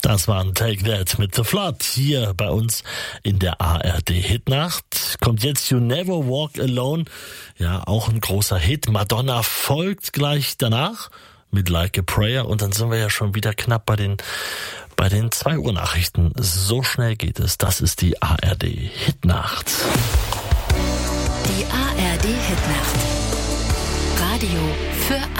Das war ein Take That mit The Flood hier bei uns in der ARD Hitnacht. Kommt jetzt You Never Walk Alone. Ja, auch ein großer Hit. Madonna folgt gleich danach mit Like a Prayer und dann sind wir ja schon wieder knapp bei den 2 Uhr Nachrichten. So schnell geht es. Das ist die ARD Hitnacht. Die ARD Hitnacht. Radio für